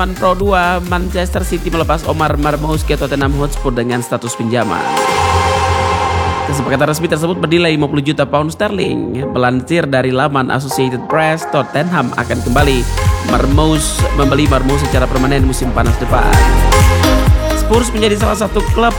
Pro 2, Manchester City melepas Omar Marmoush ke Tottenham Hotspur dengan status pinjaman. Kesepakatan resmi tersebut bernilai 50 juta pound sterling. Melansir dari laman Associated Press, Tottenham akan kembali membeli Marmoush secara permanen musim panas depan. Spurs menjadi salah satu klub